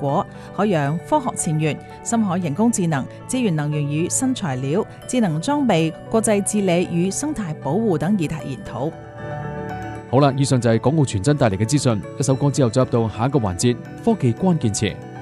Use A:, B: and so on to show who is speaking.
A: 果、海洋科學前沿、深海人工智能、資源能源與新材料、智能裝備、國際治理與生態保護等議題研討。
B: 好啦，以上就係港澳傳真帶嚟嘅資訊。一首歌之後，再入到下一個環節，科技關鍵詞。